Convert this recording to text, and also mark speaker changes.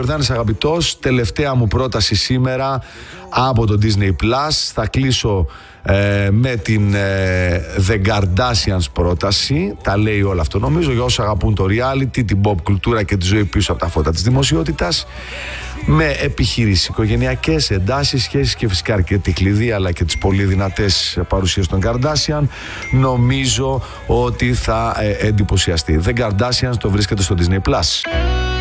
Speaker 1: Ιορδάνης αγαπητός, τελευταία μου πρόταση σήμερα από το Disney Plus. Θα κλείσω με την The Kardashians πρόταση. Τα λέει όλο αυτό νομίζω για όσους αγαπούν το reality, την pop κουλτούρα και τη ζωή πίσω από τα φώτα της δημοσιότητας, με επιχειρήσεις, οικογενειακές εντάσεις, σχέσεις και φυσικά αρκετή κλειδί, αλλά και τις πολύ δυνατές παρουσίες των Kardashian. Νομίζω ότι θα εντυπωσιαστεί. The Kardashians το βρίσκεται στο Disney Plus.